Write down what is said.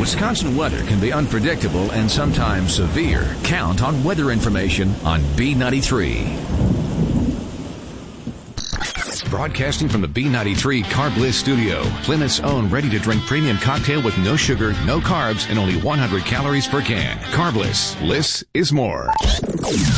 Wisconsin weather can be unpredictable and sometimes severe. Count on weather information on B93. Broadcasting from the B93 Carb Bliss studio, Plymouth's own ready-to-drink premium cocktail with no sugar, no carbs, and only 100 calories per can. Carb Bliss. Bliss is more.